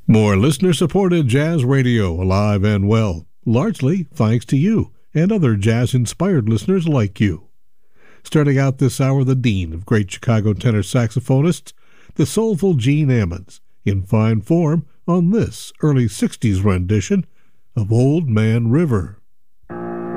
More listener-supported jazz radio, alive and well, largely thanks to you and other jazz-inspired listeners like you. Starting out this hour, the dean of great Chicago tenor saxophonists, the soulful Gene Ammons, in fine form on this early 60s rendition of Old Man River.